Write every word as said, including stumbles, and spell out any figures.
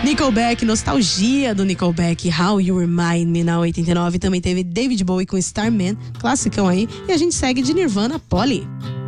Nickelback, nostalgia do Nickelback, How You Remind Me, na oitenta e nove. Também teve David Bowie com Starman, classicão aí. E a gente segue de Nirvana, Polly.